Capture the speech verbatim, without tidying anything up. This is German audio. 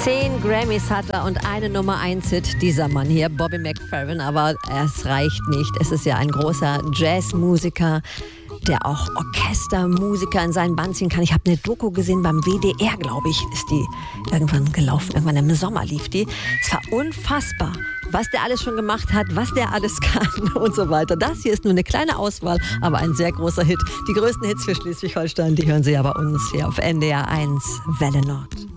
Zehn Grammys hat er und eine Nummer eins Hit, dieser Mann hier, Bobby McFerrin. Aber es reicht nicht. Es ist ja ein großer Jazzmusiker, der auch Orchestermusiker in seinen Band ziehen kann. Ich habe eine Doku gesehen beim W D R, glaube ich, ist die irgendwann gelaufen. Irgendwann im Sommer lief die. Es war unfassbar, was der alles schon gemacht hat, was der alles kann und so weiter. Das hier ist nur eine kleine Auswahl, aber ein sehr großer Hit. Die größten Hits für Schleswig-Holstein, die hören Sie ja bei uns hier auf N D R eins Welle Nord.